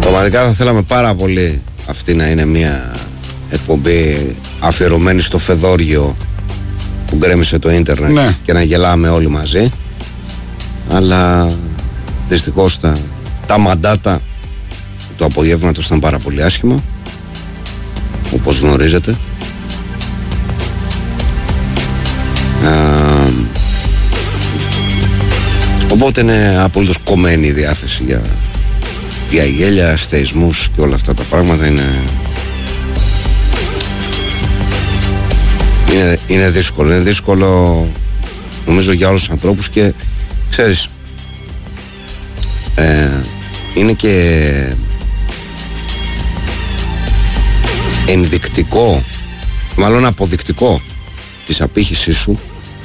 Πραγματικά θα θέλαμε πάρα πολύ αυτή να είναι μια εκπομπή αφιερωμένη στο φεδόριο που γκρέμισε το ίντερνετ, ναι, και να γελάμε όλοι μαζί. Αλλά δυστυχώς τα μαντάτα του απογεύματος ήταν πάρα πολύ άσχημα, όπως γνωρίζετε. Οπότε είναι απολύτως κομμένη η διάθεση για γέλια, στεϊσμούς και όλα αυτά τα πράγματα. Είναι δύσκολο. Είναι δύσκολο νομίζω για όλους τους ανθρώπους και ξέρεις, είναι και ενδεικτικό, μάλλον αποδεικτικό της απήχησής σου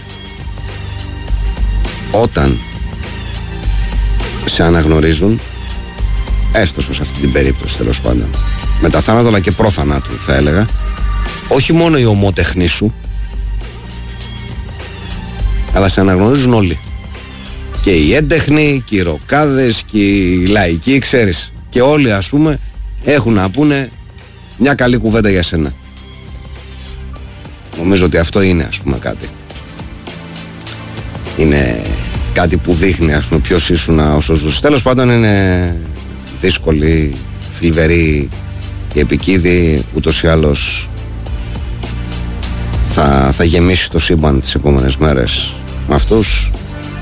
όταν σε αναγνωρίζουν, έστω σε αυτή την περίπτωση τέλος πάντων, μετά θάνατο αλλά και προθανάτου θα έλεγα, όχι μόνο οι ομότεχνοί σου, αλλά σε αναγνωρίζουν όλοι. Και οι έντεχνοι, και οι ροκάδες, και οι λαϊκοί, ξέρεις. Και όλοι ας πούμε έχουν να πούνε μια καλή κουβέντα για σένα. Νομίζω ότι αυτό είναι ας πούμε κάτι. Είναι κάτι που δείχνει ας πούμε ποιος ήσουν όσο ζούσες. Τέλος πάντων είναι δύσκολη, θλιβερή και επικίδη. Ούτως ή άλλως θα γεμίσει το σύμπαν τις επόμενες μέρες με αυτούς.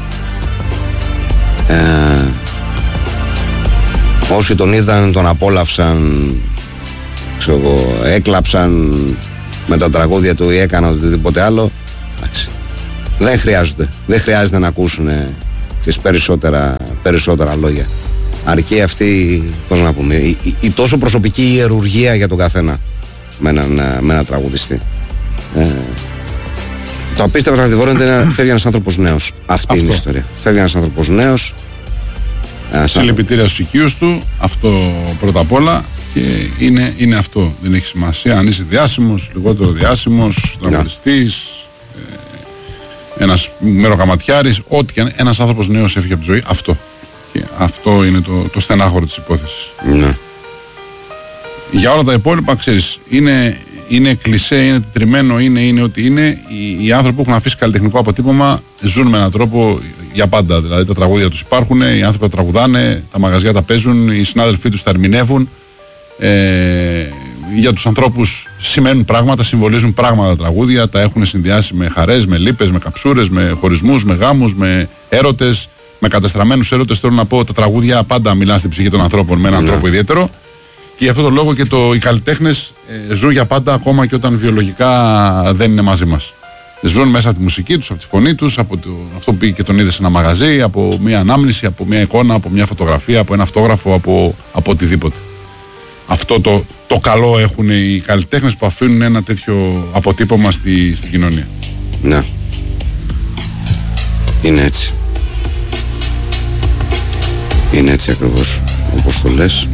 Όσοι τον είδαν, τον απόλαυσαν, ξέρω εγώ, έκλαψαν με τα τραγούδια του ή έκαναν οτιδήποτε άλλο. Εντάξει, δεν χρειάζεται να ακούσουν περισσότερα λόγια. Αρκεί αυτή, πώς να πούμε, η τόσο προσωπική ιερουργία για τον καθένα με έναν τραγουδιστή. Το απίστευτο θανατηφόρο είναι ότι φεύγει ένας άνθρωπος νέος. Αυτή είναι η ιστορία. Φεύγει ένας άνθρωπος νέος. Συλληπιτήρια στους οικείους του, αυτό πρώτα απ' όλα. Και είναι αυτό. Δεν έχει σημασία αν είσαι διάσημος, λιγότερο διάσημος, τραγουδιστής, ένας μεροκαματιάρης, ό,τι και αν. Ένας άνθρωπος νέος έφυγε από τη ζωή. Αυτό. Και αυτό είναι το στενάχωρο της υπόθεσης. Ναι. Για όλα τα υπόλοιπα, ξέρεις, είναι κλισέ, είναι τετριμένο, είναι ότι είναι. Οι άνθρωποι που έχουν αφήσει καλλιτεχνικό αποτύπωμα ζουν με έναν τρόπο για πάντα. Δηλαδή τα τραγούδια τους υπάρχουν, οι άνθρωποι τα τραγουδάνε, τα μαγαζιά τα παίζουν, οι συνάδελφοί τους τα ερμηνεύουν. Για τους ανθρώπους σημαίνουν πράγματα, συμβολίζουν πράγματα τα τραγούδια, τα έχουν συνδυάσει με χαρές, με λύπες, με καψούρες, με χωρισμούς, με γάμους, με έρωτες, με κατεστραμμένους έρωτες. Θέλω να πω, τα τραγούδια πάντα μιλάνε στην ψυχή των ανθρώπων με έναν τρόπο ιδιαίτερο. Και γι' αυτό το λόγο και οι καλλιτέχνες ζουν για πάντα, ακόμα και όταν βιολογικά δεν είναι μαζί μας. Ζουν μέσα από τη μουσική τους, από τη φωνή τους, από αυτό που πήγε και τον είδε σε ένα μαγαζί, από μια ανάμνηση, από μια εικόνα, από μια φωτογραφία, από ένα αυτόγραφο, από οτιδήποτε. Αυτό το καλό έχουν οι καλλιτέχνες που αφήνουν ένα τέτοιο αποτύπωμα στην κοινωνία. Ναι. Είναι έτσι. Είναι έτσι ακριβώς όπως το λες.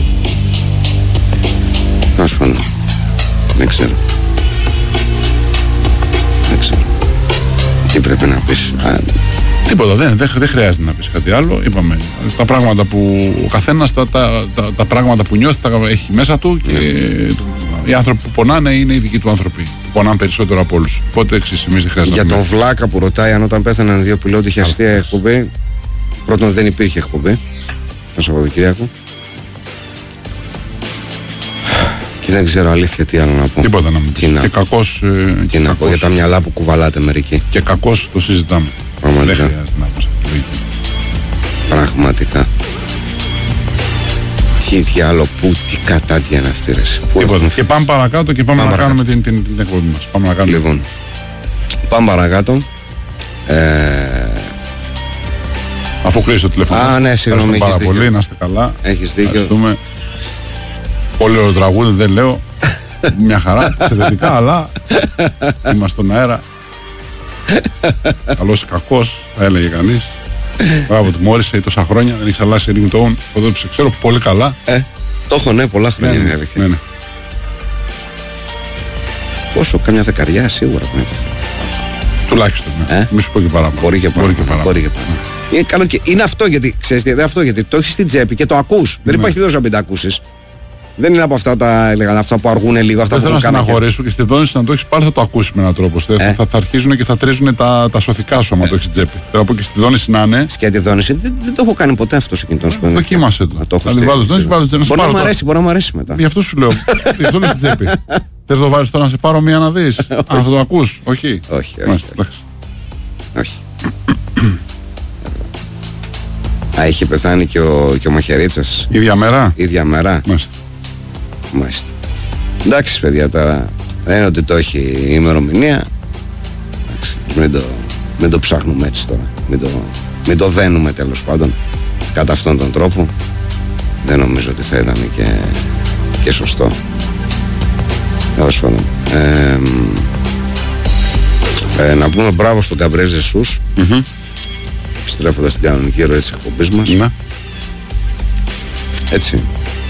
Ασφαλώς. Δεν ξέρω. Τι πρέπει να πεις? Τίποτα, δεν χρειάζεται να πεις κάτι άλλο. Είπαμε, τα πράγματα που ο καθένας τα πράγματα που νιώθει τα έχει μέσα του και οι άνθρωποι που πονάνε είναι οι δικοί του άνθρωποι. Που πονάνε περισσότερο από όλους. Οπότε εμείς δεν χρειάζεται. Για τον Βλάκα που ρωτάει αν όταν πέθαναν δύο πιλότοι είχε αστεία εκπομπή. Πρώτον, δεν υπήρχε εκπομπή το Σαββατοκύριακο. Και δεν ξέρω αλήθεια τι άλλο να πω. Τίποτα να μου πεις. Και κακώς. Τι να πω για τα μυαλά που κουβαλάτε μερικοί. Και κακώς το συζητάμε. Πραγματικά. Δεν χρειάζεται να πω σε αυτή τη λογική. Πραγματικά. Τι διάλο, πού, τι κατάτια είναι αυτή ρε. Τίποτα. Και πάμε παρακάτω και πάμε να κάνουμε την εκπομπή μας. Πάμε να κάνουμε. Λοιπόν, πάμε παρακάτω. Αφού κλείσει το τηλέφωνο. Α, ναι, συγγνώμη. Πάρα πολύ, να είστε καλά. Έχεις δίκιο. Πολύ ωραίο τραγούδι, δεν λέω. Μια χαρά, εξαιρετικά, αλλά είμαστε στον αέρα. Καλός ή κακός, θα έλεγε κανείς. Μπράβο του Μόρισε ή τόσα χρόνια, δεν έχει αλλάξει ringtone. Εδώ σε ξέρω πολύ καλά. Το έχω, ναι, πολλά χρόνια είναι αλήθεια. Ναι. Πόσο, καμιά δεκαριά σίγουρα. Τουλάχιστον, ναι. Μη σου πω και παραπάνω. Μπορεί και παραπάνω. Είναι αυτό γιατί, ξέρεις τι, είναι αυτό γιατί το έχεις στην τσέπη και το ακούς. Δεν υπάρχει περίπτωση να μην τα ακούσεις. Δεν είναι από αυτά αυτά που αργούν λίγο. Αυτά δεν θέλω να στεναχωρήσω και στη δόνηση να το έχεις πάλι θα το ακούσεις με έναν τρόπο. Θα αρχίζουν και θα τρίζουν τα σωθικά σου άμα το έχεις στην τσέπη. Θέλω να πω και στη δόνηση να είναι. Και τη δόνηση δεν το έχω κάνει ποτέ αυτό σε κινητό σου. Δοκίμασε το. Μπορεί να μ' αρέσει μετά. Γι' αυτό σου λέω. Γι' αυτό είναι στην τσέπη. Θες να το βάλεις τώρα να σε πάρω μία να δεις. Αν θα το ακούς. Όχι. Όχι. Είχε πεθάνει και ο Μαχαιρίτσας. Ίδια μέρα. Μάλιστα. Εντάξει παιδιά τώρα. Δεν είναι ότι το έχει η ημερομηνία. Μην το ψάχνουμε έτσι τώρα. Μην το δένουμε τέλος πάντων κατά αυτόν τον τρόπο. Δεν νομίζω ότι θα ήταν και σωστό. Τέλος πάντων. Να πούμε μπράβο στον Γκαμπριέλ Ζεσούς. Στρέφοντας την κανονική ροή της εκπομπής μας. Έτσι.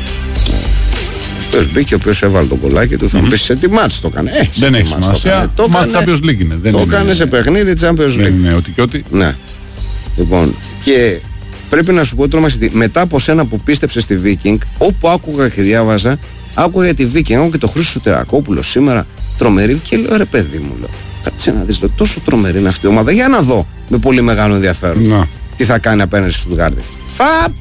Ο οποίος μπήκε, ο οποίος έβαλε τον κολλάκι του, θα μου πεις σε τι μάτς το έκανε. Δεν έχει σημασία. Το μάτς Champions League είναι. Το έκανε σε παιχνίδι Champions League. Ναι, ότι και ότι. Ναι. Λοιπόν, και πρέπει να σου πω τώρα μετά από σένα που πίστεψε στη Viking, όπου άκουγα και διάβαζα, άκουγα για τη Viking, άκουγα και το Χρήστο Σωτηρακόπουλο σήμερα, τρομερή, και λέω ρε παιδί μου, λέω, κάτσε να δεις, τόσο τρομερή είναι αυτή η ομάδα, για να δω με πολύ μεγάλο ενδιαφέρον τι θα κάνει απέναντι στο Στουτγκάρδη. Φαπ!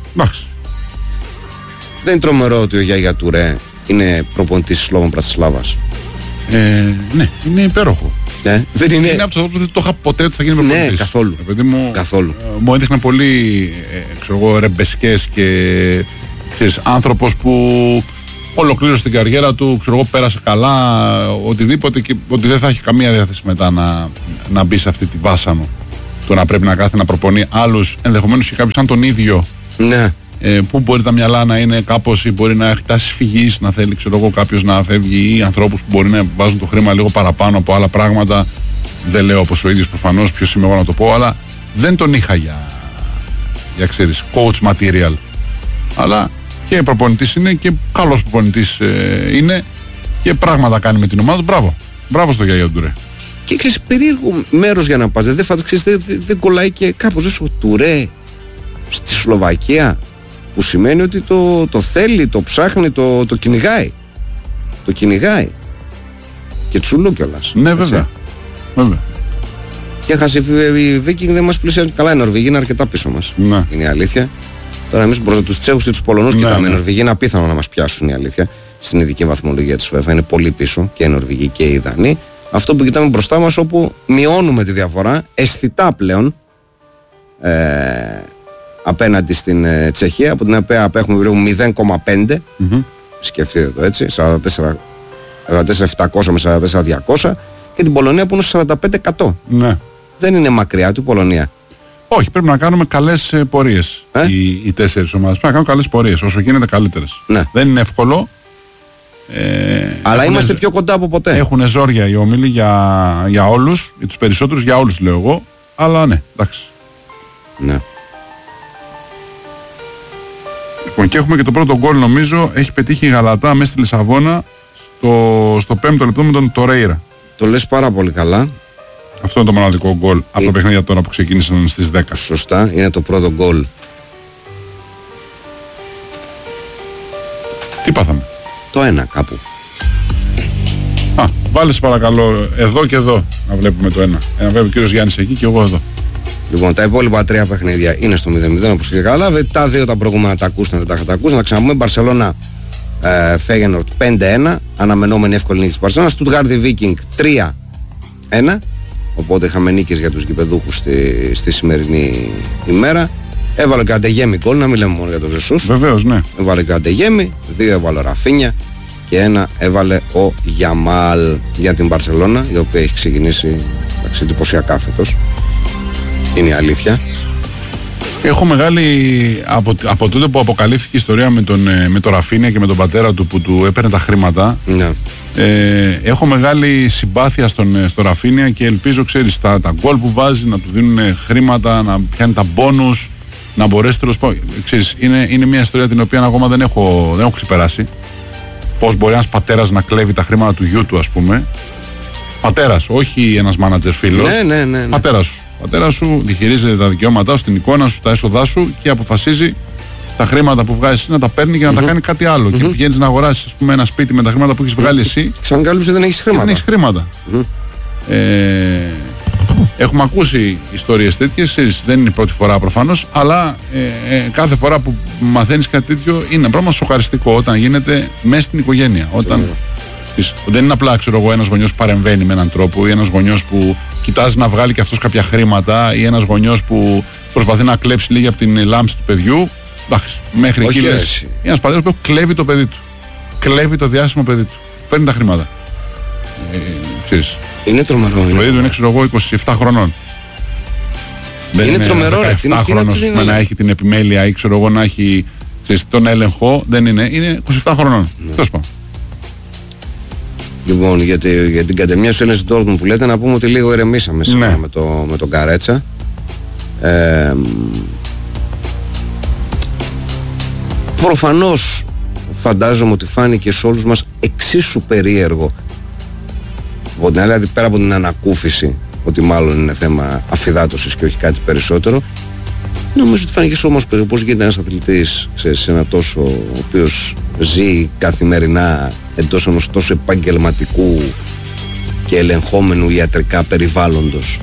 Δεν είναι τρομερό ότι ο Γιάγια Τουρέ είναι προπονητής της Σλόβων Πρατισλάβας. Ναι, είναι υπέροχο. Δεν είναι από το που δεν το είχα ποτέ ότι θα γίνει προπονητής. Ναι, καθόλου. Καθόλου. Μου έδειχνε πολύ ρεμπεσκές και άνθρωπος που ολοκλήρωσε την καριέρα του, πέρασε καλά, οτιδήποτε, και ότι δεν θα έχει καμία διάθεση μετά να μπει σε αυτή τη βάσανο. Το να πρέπει να κάθεται να προπονεί άλλους, ενδεχομένως και κάποιους σαν τον ίδιο. Ναι. Που μπορεί τα μυαλά να είναι κάπως, ή μπορεί να έχει τάσεις φυγής, να θέλει κάποιος να φεύγει, ή ανθρώπους που μπορεί να βάζουν το χρήμα λίγο παραπάνω από άλλα πράγματα. Δεν λέω όπως ο ίδιος προφανώς, ποιος είμαι εγώ να το πω, αλλά δεν τον είχα για ξέρεις, coach material. Αλλά και προπονητής είναι και καλός προπονητής είναι και πράγματα κάνει με την ομάδα. Μπράβο στο Γιάγια Τουρέ. Και ξέρεις, περίεργο μέρος για να πας. Δεν κολλάει και κάπως ο Τουρέ στη Σλοβακία, που σημαίνει ότι το θέλει, το ψάχνει, το κυνηγάει. Το κυνηγάει. Και τσουλού κιόλας. Ναι, βέβαια. Και έχασε η Viking, δεν μας πλησιάζει καλά. Η Νορβηγία είναι αρκετά πίσω μας. Ναι. Είναι η αλήθεια. Τώρα εμείς μπροστά τους Τσέχους και τους Πολωνούς κοιτάμε. Η Νορβηγία είναι απίθανο να μας πιάσουν, η αλήθεια. Στην ειδική βαθμολογία της UEFA είναι πολύ πίσω και η Νορβηγία και οι Δανείοι. Αυτό που κοιτάμε μπροστά μας, όπου μειώνουμε τη διαφορά αισθητά πλέον απέναντι στην Τσεχία, από την οποία απέχουμε περίπου 0,5. Σκεφτείτε το έτσι, 44.700 με 44.200, και την Πολωνία που είναι 45%. Ναι. Δεν είναι μακριά του η Πολωνία. Όχι, πρέπει να κάνουμε καλές πορείες οι τέσσερις ομάδες. Πρέπει να κάνουμε καλές πορείες, όσο γίνεται καλύτερες. Ναι. Δεν είναι εύκολο. Αλλά είμαστε πιο κοντά από ποτέ. Έχουν ζόρια οι όμιλοι για όλους, για τους περισσότερους, για όλους λέω εγώ. Αλλά ναι, εντάξει. Ναι. Λοιπόν, και έχουμε και το πρώτο γκολ, νομίζω, έχει πετύχει η Γαλατά μέσα στη Λισαβόνα στο 5ο λεπτό με τον Τορέιρα. Το λες πάρα πολύ καλά. Αυτό είναι το μοναδικό γκολ από τα παιχνίδια τώρα που ξεκίνησαν στις 10. Σωστά, είναι το πρώτο γκολ. Τι πάθαμε? Το 1 κάπου. Βάλεις παρακαλώ εδώ και εδώ να βλέπουμε το 1. Να βλέπει ο κύριος Γιάννης εκεί και εγώ εδώ. Λοιπόν, τα υπόλοιπα 3 παιχνίδια είναι στο 0-0, όπως είχε καταλάβει. Τα 2 τα προηγούμενα τα ακούσατε, δεν τα είχατε ακούσει. Να ξαναπούμε. Μπαρσελόνα Φέγενορτ 5-1. Αναμενόμενη εύκολη νίκη της Μπαρσελόνα. Στουτγκάρδη Βίκινγκ 3-1. Οπότε είχαμε νίκες για τους γηπεδούχους στη σημερινή ημέρα. Έβαλε και Αντεγέμι γκολ, να μην λέμε μόνο για τον Ζεσούς. Βεβαίως, ναι. Έβαλε και Αντεγέμι, 2 έβαλε ο Ραφίνια και 1 έβαλε ο Γιαμάλ για την Μπαρσελόνα, η οποία έχει ξεκινήσει εντυπωσιακά φέτος. Είναι η αλήθεια. Έχω μεγάλη, από τότε που αποκαλύφθηκε η ιστορία με τον Ραφίνια και με τον πατέρα του που του έπαιρνε τα χρήματα, ναι. Έχω μεγάλη συμπάθεια στο Ραφίνια και ελπίζω, ξέρεις, τα γκολ που βάζει να του δίνουν χρήματα, να πιάνει τα μπόνους, να μπορέσει τέλος πάντων. Ξέρεις, είναι μια ιστορία την οποία ακόμα δεν έχω ξεπεράσει. Πώς μπορεί ένας πατέρας να κλέβει τα χρήματα του γιού του, ας πούμε. Πατέρας, όχι ένας μάνατζερ φίλος. Ναι. Πατέρας σου. Ο πατέρας σου διχειρίζεται τα δικαιώματά σου, την εικόνα σου, τα έσοδά σου και αποφασίζει τα χρήματα που βγάζεις εσύ να τα παίρνει και να τα κάνει κάτι άλλο. Και πηγαίνεις να αγοράσεις, ας πούμε, ένα σπίτι με τα χρήματα που έχεις βγάλει εσύ. Ξανακαλύψεις δεν έχεις χρήματα. Δεν έχεις χρήματα. Έχουμε ακούσει ιστορίες τέτοιες, δεν είναι η πρώτη φορά προφανώς, αλλά κάθε φορά που μαθαίνεις κάτι τέτοιο είναι πράγμα σοκαριστικό όταν γίνεται μέσα στην οικογένεια. Δεν είναι απλά, ξέρω εγώ, ένας γονιός που παρεμβαίνει με έναν τρόπο ή ένας γονιός που κοιτάζει να βγάλει και αυτός κάποια χρήματα ή ένας γονιός που προσπαθεί να κλέψει λίγη από την λάμψη του παιδιού. Εντάξει, μέχρι εκεί λες. Ένας πατέρας που κλέβει το παιδί του. Κλέβει το διάσημο παιδί του. Παίρνει τα χρήματα. Ξέρεις. Είναι τρομερό. Το παιδί του είναι, ξέρω εγώ, 27 χρονών. Είναι τρομερό. 17 χρόνος να έχει την επιμέλεια ή, ξέρω εγώ, να έχει τον έλεγχο. Δεν είναι. Είναι 27 χρονών. Τέλος πάντων. Λοιπόν, για την κατεμιά σου Ένεση Ντόρτμουντ που λέτε, να πούμε ότι λίγο ηρεμήσαμε σήμερα με τον Καρέτσα. Προφανώς φαντάζομαι ότι φάνηκε σε όλους μας εξίσου περίεργο. Δηλαδή πέρα από την ανακούφιση ότι μάλλον είναι θέμα αφυδάτωσης και όχι κάτι περισσότερο, νομίζω ότι φάνηκε σε όμως περίεργο πώς γίνεται ένας αθλητής σε ένα τόσο, ο οποίος ζει καθημερινά εντός ενός τόσο επαγγελματικού και ελεγχόμενου ιατρικά περιβάλλοντος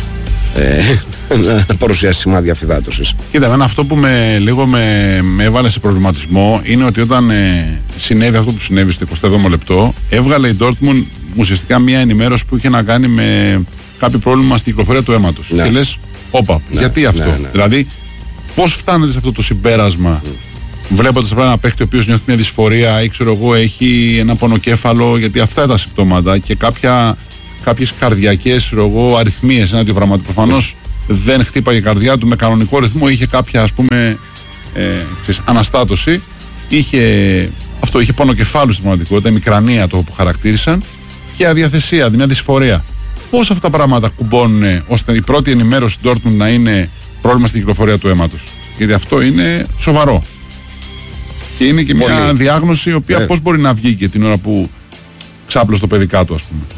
να παρουσιάσει σημάδια αφυδάτωσης. Κοίτα, εμένα αυτό που με έβαλε σε προβληματισμό είναι ότι όταν συνέβη αυτό που συνέβη στο 27ο λεπτό, έβγαλε η Dortmund ουσιαστικά μια ενημέρωση που είχε να κάνει με κάποιο πρόβλημα στην κυκλοφορία του αίματος. Και λες, όπα, γιατί αυτό? Δηλαδή, πώς φτάνετε σε αυτό το συμπέρασμα βλέποντας απλά ένα παίχτη ο οποίος νιώθει μια δυσφορία ή, ξέρω εγώ, έχει ένα πονοκέφαλο, γιατί αυτά τα συμπτώματα και κάποιες καρδιακές αριθμίες, ένα τέτοιο πράγμα. Προφανώς δεν χτύπαγε η καρδιά του με κανονικό ρυθμό, είχε κάποια, ας πούμε, αναστάτωση, είχε πονοκεφάλου στην πραγματικότητα, η μικρανία το που χαρακτήρισαν, και αδιαθεσία, μια δυσφορία. Πώς αυτά τα πράγματα κουμπώνουν ώστε η πρώτη ενημέρωση του Dortmund να είναι πρόβλημα στην κυκλοφορία του αίματος? Γιατί αυτό είναι σοβαρό. Και είναι και μια διάγνωση η οποία πώς μπορεί να βγει και την ώρα που ξάπλωσε το παιδί κάτω, ας πούμε.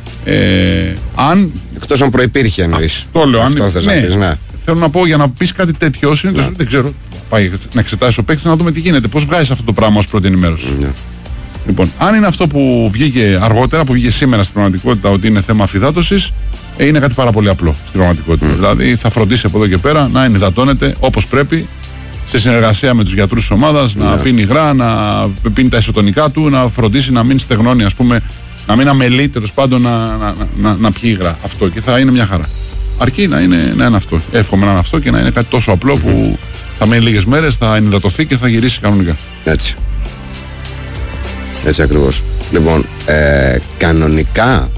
Εκτός αν προϋπήρχε εννοείς. Το λέω. Ναι. Θέλω να πω, για να πεις κάτι τέτοιο, δεν ξέρω. Πάει να εξετάσει ο παίκτης να δούμε τι γίνεται. Πώς βγάζεις αυτό το πράγμα ως πρώτη ενημέρωση? Λοιπόν, αν είναι αυτό που βγήκε αργότερα, που βγήκε σήμερα στην πραγματικότητα, ότι είναι θέμα αφυδάτωσης, είναι κάτι πάρα πολύ απλό στην πραγματικότητα. Δηλαδή θα φροντίσει από εδώ και πέρα να ενυδατώνεται όπως πρέπει, σε συνεργασία με τους γιατρούς της ομάδας, να πίνει υγρά, να πίνει τα ισοτονικά του, να φροντίσει να μην στεγνώνει, ας πούμε, να μην αμελεί, τέλος πάντων, να πιει υγρά. Αυτό, και θα είναι μια χαρά. Αρκεί να είναι αυτό. Εύχομαι να είναι αυτό και να είναι κάτι τόσο απλό που θα μείνει λίγες μέρες, θα ενυδατωθεί και θα γυρίσει κανονικά. Έτσι ακριβώς. Λοιπόν, κανονικά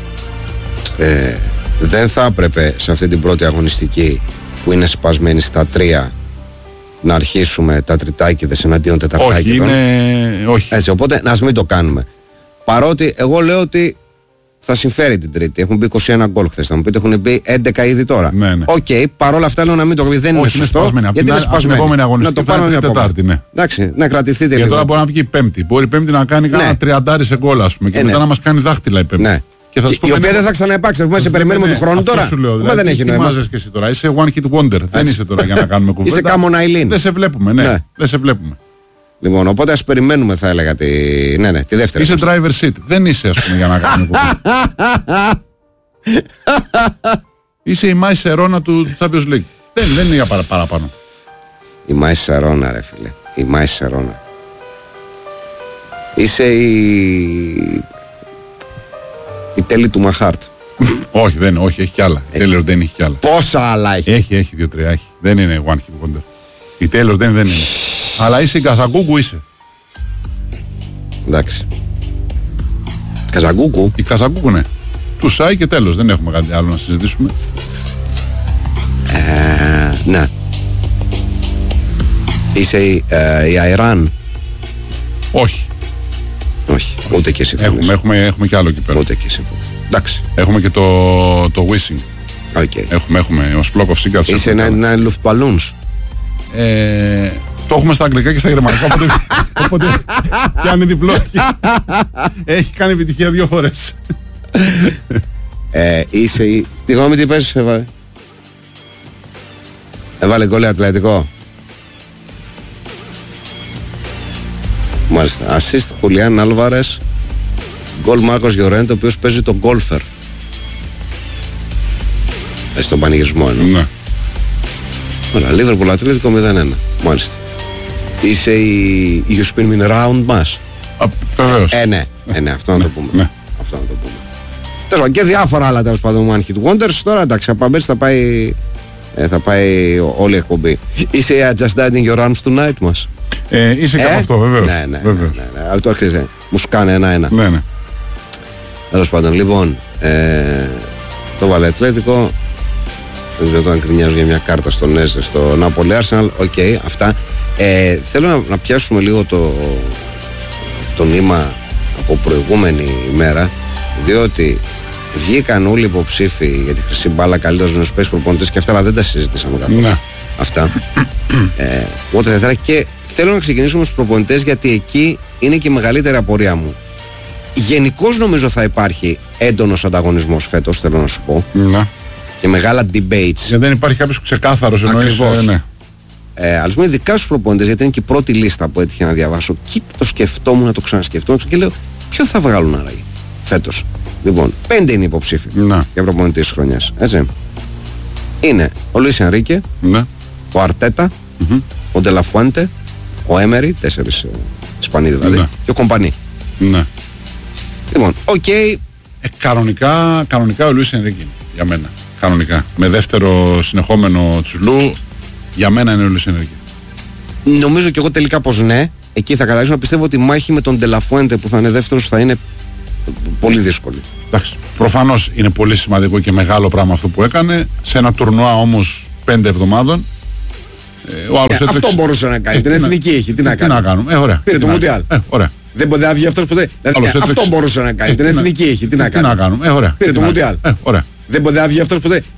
δεν θα έπρεπε σε αυτή την πρώτη αγωνιστική που είναι σπασμένη στα 3 να αρχίσουμε τα τριτάκηδες εναντίον τεταρτάκηδων. Όχι. Έτσι, οπότε να μην το κάνουμε. Παρότι εγώ λέω ότι θα συμφέρει την Τρίτη. Έχουν μπει 21 γκολ χθες. Θα μου πείτε, έχουν μπει 11 ήδη τώρα. Οκ, παρόλα αυτά λέω να μην το κάνουμε. Δεν είναι σωστό. Γιατί είναι σπασμένη. Να το πάρουμε μια Τετάρτη. Εντάξει, να κρατηθείτε λίγο. Και τώρα μπορεί να βγει η Πέμπτη. Μπορεί η Πέμπτη να κάνει κάνα 30 σε γκολ, ας πούμε. Και μετά να μας κάνει δάχτυλα η Πέμπτη. Και η οποία δεν θα ξαναυπάρξει. Έχουμε σε περιμένουμε του χρόνου τώρα. Δηλαδή, δεν έχει νόημα. Και εσύ τώρα. Είσαι one hit wonder. Δεν είσαι τώρα για να κάνουμε κουβέντα. Είσαι Κάμον Αιλίν. Δεν σε βλέπουμε, ναι. Δεν σε βλέπουμε. Λοιπόν, οπότε ας περιμένουμε, θα έλεγα, τη δεύτερη. Είσαι driver seat. Δεν είσαι, ας πούμε, για να κάνουμε κουβέντα. Είσαι η Μάη Σερώνα του Champions League. Δεν είναι για παραπάνω. Η Μάη Σερώνα, ρε φίλε. Η Μάη Σερώνα. Είσαι η τέλη του Μαχάρτ. Όχι, έχει κι άλλα. Η Taylor δεν έχει κι άλλα. Πόσα άλλα έχει? Έχει 2-3. Έχει. Δεν είναι one hit wonder. Η Taylor δεν είναι. Αλλά είσαι η Καζαγκούκου, είσαι. Εντάξει. Καζαγκούκου. Η Καζαγκούκου, ναι. Του Σάι και τέλος. Δεν έχουμε κάτι άλλο να συζητήσουμε. Ναι. Είσαι η Αϊράν. Όχι. Ούτε και εσύ. Έχουμε κι άλλο εκεί πέρα. Ούτε και εσύ. Εντάξει. Έχουμε και το Wishing. Έχουμε ο Flock of Seagulls. Είσαι ένα Luftballons. Το έχουμε στα αγγλικά και στα γερμανικά, οπότε πιάνει διπλό. Έχει κάνει επιτυχία 2 φορές. Είσαι η... Στη γνώμη τι παίζεις, Έβαλε γκολ Ατλετικό. Μάλιστα. Assist Χουλιάν Άλβαρες. Γκολ Μάρκος Γιορέντε, ο οποίος παίζει τον γκόλφερ. Στον πανηγυρισμό εννοώ. Ναι. Ωραία, Λίβερπουλ Ατλέτικο 0-1. Μάλιστα. Είσαι η You Spin Me Round μας. Βεβαίως. Ναι, αυτό να το πούμε. Ναι. Αυτό να το πούμε. Τέλος και διάφορα άλλα τέλος πάντων One Hit Wonders. Τώρα εντάξει, από αμπές θα πάει όλη η εκπομπή. Είσαι η Just Died in Your Arms Tonight μας. Είσαι και από αυτό, βεβαίως. Ναι. Το άρχισε. Μου σου κάνει 1-1. Ναι. Τέλος πάντων, λοιπόν, το βάλε Ατλέτικο. Δεν ξέρω αν κρινιάζω για μια κάρτα στο Νέζε, στο Νάπολη Arsenal. Οκ, αυτά. Θέλω να πιάσουμε λίγο το νήμα από προηγούμενη ημέρα, διότι βγήκαν όλοι οι υποψήφοι για τη χρυσή μπάλα, καλύτερος νεοσπαίς προπονητές και αυτά, αλλά δεν τα συζητήσαμε καθόλου. Ναι. Αυτά. Οπότε θα ήθελα και θέλω να ξεκινήσουμε στους προπονητές, γιατί εκεί είναι και η μεγαλύτερη απορία μου. Γενικώς νομίζω θα υπάρχει έντονος ανταγωνισμός φέτος, θέλω να σου πω. Ναι. Και μεγάλα debates. Γιατί δεν υπάρχει κάποιος ξεκάθαρος εννοείς. Ναι. Αλλά πούμε ειδικά στους προπονητές, γιατί είναι και η πρώτη λίστα που έτυχε να διαβάσω και το σκεφτόμουν, να το ξανασκεφτόμουν και λέω ποιο θα βγάλουν άραγε φέτος. Λοιπόν, 5 είναι υποψήφοι για προπονητή της χρονιάς. Έτσι. Είναι ο Λουίς Ενρίκε, ο Αρτέτα, ο Ντελαφουάντε, ο Έμερι, 4 Ισπανοί δηλαδή, και ο Κομπανί. Ναι. Λοιπόν, οκ. Κανονικά ο Λουίς Ενρίκε για μένα. Κανονικά. Με δεύτερο συνεχόμενο Τσουλού, για μένα είναι ο Λουίς Ενρίκε. Νομίζω και εγώ τελικά πως ναι. Εκεί θα καταλήξω να πιστεύω ότι η μάχη με τον Ντελαφουέντε που θα είναι δεύτερος θα είναι πολύ δύσκολη. Εντάξει. Προφανώς είναι πολύ σημαντικό και μεγάλο πράγμα αυτό που έκανε. Σε ένα τουρνουά όμως 5 εβδομάδων. Ο άλλος έτρεξε... Αυτό μπορούσε να κάνει. Την εθνική έχει. Τι να κάνει. Τι να κάνουμε. Ωραία. Πήρε το Μουντιάλ. Ωραία. Δεν μπορεί να βγει αυτός ποτέ. Αυτό μπορούσε να κάνει. Την εθνική έχει. Τι να κάνουμε. Ωραία. Πήρε το Μουντιάλ. Ωραία. Δεν μπορεί να βγει αυτός ποτέ.